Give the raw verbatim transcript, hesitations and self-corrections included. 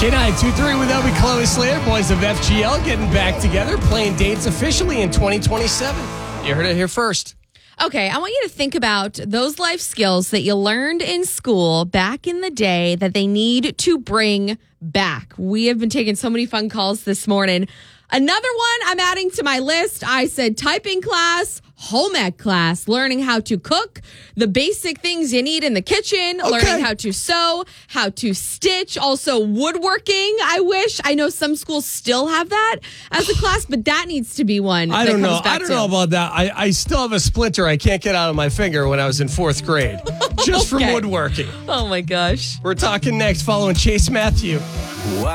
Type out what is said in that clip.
K nine two three with Obi, Chloe Slater, boys of F G L getting back together, playing dates officially in twenty twenty-seven. You heard it here first. Okay, I want you to think about those life skills that you learned in school back in the day that they need to bring back. We have been taking so many fun calls this morning. Another one I'm adding to my list. I said typing class, home ec class, learning how to cook, the basic things you need in the kitchen, Okay. learning how to sew, how to stitch, also woodworking. I wish. I know some schools still have that as a class, but that needs to be one. I that don't know. comes back I don't too. know about that. I, I still have a splinter I can't get out of my finger when I was in fourth grade, just from Okay. woodworking. Oh my gosh. We're talking next following Chase Matthew.